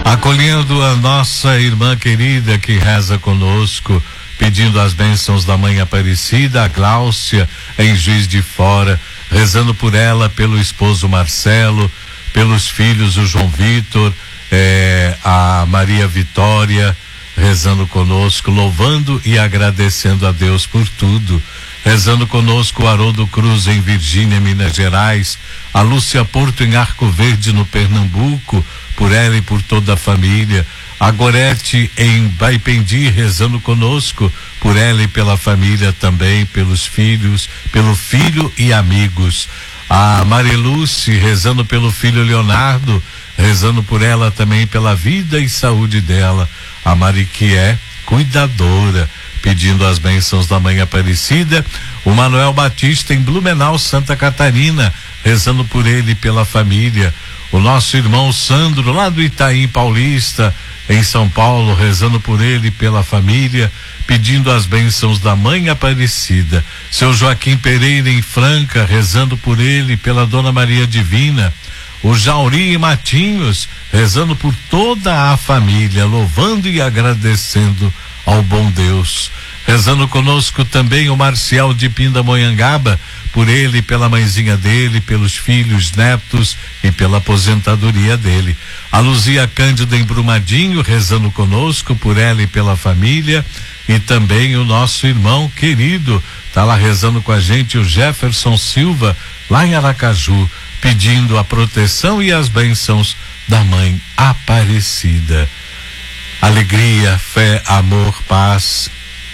Acolhendo a nossa irmã querida que reza conosco, pedindo as bênçãos da Mãe Aparecida, a Gláucia, em Juiz de Fora, rezando por ela, pelo esposo Marcelo, pelos filhos, o João Vitor, a Maria Vitória, rezando conosco, louvando e agradecendo a Deus por tudo. Rezando conosco o Haroldo Cruz em Virgínia, Minas Gerais, a Lúcia Porto em Arco Verde, no Pernambuco, por ela e por toda a família. A Gorete em Baipendi, rezando conosco, por ela e pela família também, pelos filhos, pelo filho e amigos. A Mariluce rezando pelo filho Leonardo, rezando por ela também, pela vida e saúde dela. A Mariquié, cuidadora, pedindo as bênçãos da Mãe Aparecida. O Manuel Batista em Blumenau, Santa Catarina, rezando por ele e pela família. O nosso irmão Sandro, lá do Itaim Paulista, em São Paulo, rezando por ele e pela família, pedindo as bênçãos da Mãe Aparecida. Seu Joaquim Pereira em Franca, rezando por ele e pela Dona Maria Divina. O Jauri e Matinhos, rezando por toda a família, louvando e agradecendo ao bom Deus. Rezando conosco também o Marcial de Pindamonhangaba, por ele, pela mãezinha dele, pelos filhos, netos e pela aposentadoria dele. A Luzia Cândida em Brumadinho, rezando conosco, por ela e pela família. E também o nosso irmão querido, tá lá rezando com a gente, o Jefferson Silva, lá em Aracaju, pedindo a proteção e as bênçãos da Mãe Aparecida. Alegria, fé, amor, paz,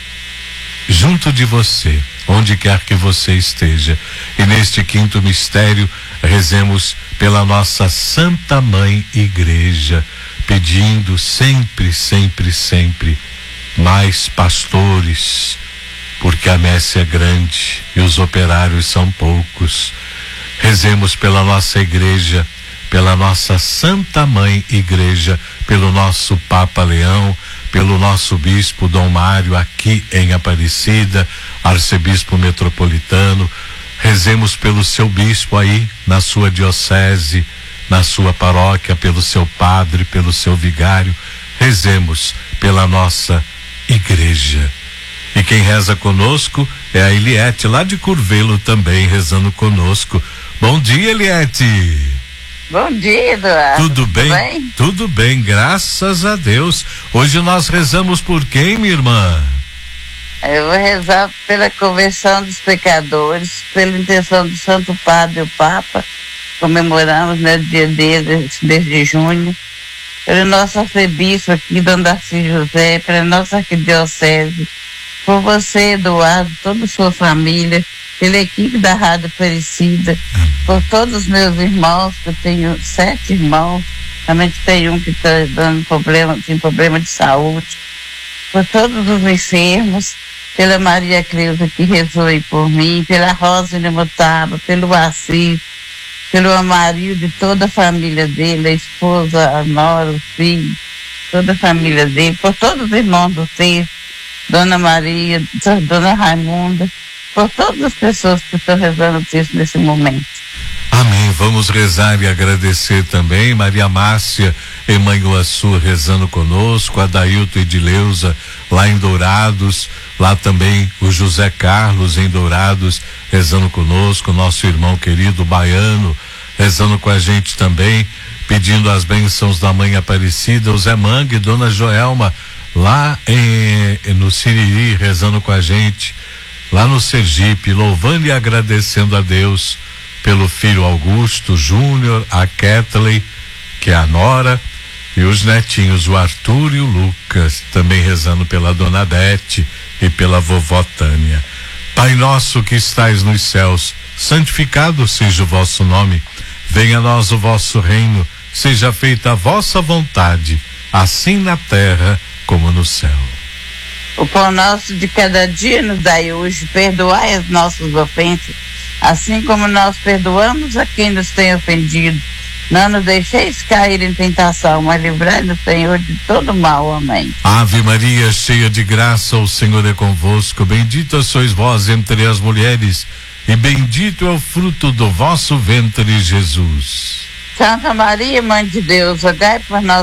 junto de você, onde quer que você esteja. E neste quinto mistério, rezemos pela nossa Santa Mãe Igreja, pedindo sempre, sempre, sempre mais pastores, porque a messe é grande e os operários são poucos. Rezemos pela nossa igreja, pela nossa Santa Mãe Igreja, pelo nosso Papa Leão, pelo nosso Bispo Dom Mário aqui em Aparecida, Arcebispo Metropolitano. Rezemos pelo seu bispo aí na sua diocese, na sua paróquia, pelo seu padre, pelo seu vigário. Rezemos pela nossa igreja. E quem reza conosco é a Eliette, lá de Curvelo também, rezando conosco. Bom dia, Eliette. Bom dia, Eduardo. Tudo bem? Tudo bem, graças a Deus. Hoje nós rezamos por quem, minha irmã? Eu vou rezar pela conversão dos pecadores, pela intenção do Santo Padre e o Papa. Comemoramos, né, o dia dele, esse mês de junho. Pelo nosso arcebispo aqui, Dom Darcy José, pela nossa arquidiocese, por você, Eduardo, toda a sua família, pela equipe da Rádio Aparecida, por todos os meus irmãos, que eu tenho 7 irmãos, também tem um que está dando problema, tem problema de saúde, por todos os enfermos, pela Maria Cleusa que rezou aí por mim, pela Rosa Nemotaba, pelo Assis, pelo Amarildo e toda a família dele, a esposa, a nora, o filho, toda a família dele, por todos os irmãos do texto, Dona Maria, Dona Raimunda, por todas as pessoas que estão rezando o texto nesse momento. Amém. Vamos rezar e agradecer também Maria Márcia em Manhuaçu rezando conosco, a Dailton Edileuza lá em Dourados, lá também o José Carlos em Dourados rezando conosco, nosso irmão querido baiano rezando com a gente também, pedindo as bênçãos da Mãe Aparecida, o Zé Mangue, Dona Joelma lá no Siriri rezando com a gente, lá no Sergipe, louvando e agradecendo a Deus pelo filho Augusto Júnior, a Kathleen, que é a nora, e os netinhos, o Arthur e o Lucas, também rezando pela Dona Bete e pela vovó Tânia. Pai nosso que estais nos céus, santificado seja o vosso nome, venha a nós o vosso reino, seja feita a vossa vontade, assim na terra como no céu. O pão nosso de cada dia nos dai hoje, perdoai as nossas ofensas, assim como nós perdoamos a quem nos tem ofendido. Não nos deixeis cair em tentação, mas livrai-nos, Senhor, de todo mal. Amém. Ave Maria, cheia de graça, o Senhor é convosco. Bendita sois vós entre as mulheres, e bendito é o fruto do vosso ventre, Jesus. Santa Maria, Mãe de Deus, rogai por nós,